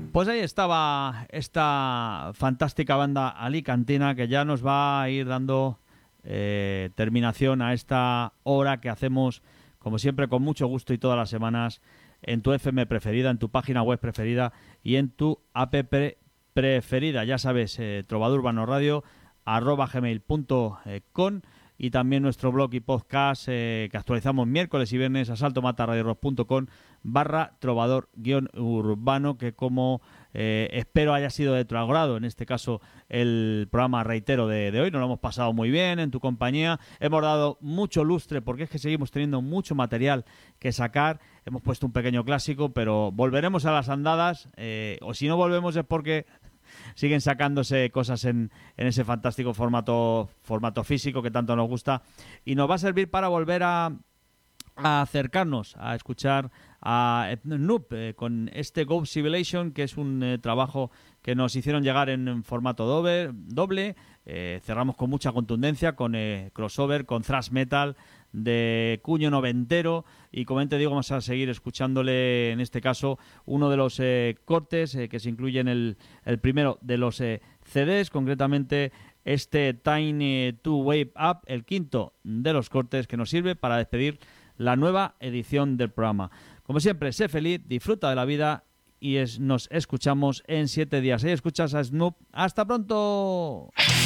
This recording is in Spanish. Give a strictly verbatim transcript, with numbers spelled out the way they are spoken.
Pues ahí estaba esta fantástica banda alicantina que ya nos va a ir dando eh, terminación a esta hora que hacemos, como siempre, con mucho gusto y todas las semanas en tu F M preferida, en tu página web preferida y en tu app preferida. Ya sabes, eh, Trovador Urbano Radio, arroba gmail punto com, y también nuestro blog y podcast eh, que actualizamos miércoles y viernes, asaltomatarradioros punto com barra trovador guión urbano, que como eh, espero haya sido de tu agrado. En este caso el programa, reitero, de, de hoy nos lo hemos pasado muy bien en tu compañía, hemos dado mucho lustre porque es que seguimos teniendo mucho material que sacar. Hemos puesto un pequeño clásico, pero volveremos a las andadas, eh, o si no volvemos es porque siguen sacándose cosas en, en ese fantástico formato formato físico que tanto nos gusta, y nos va a servir para volver a, a acercarnos a escuchar a Noob eh, con este Go Civilization, que es un eh, trabajo que nos hicieron llegar en, en formato doble, doble. Eh, cerramos con mucha contundencia, con eh, crossover, con thrash metal de cuño noventero, y como te digo, vamos a seguir escuchándole en este caso uno de los eh, cortes eh, que se incluyen en el, el primero de los eh, C Ds, concretamente este Tiny to Wave Up, el quinto de los cortes que nos sirve para despedir la nueva edición del programa. Como siempre, sé feliz, disfruta de la vida y es, nos escuchamos en siete días. Ahí escuchas a Snoop. ¡Hasta pronto!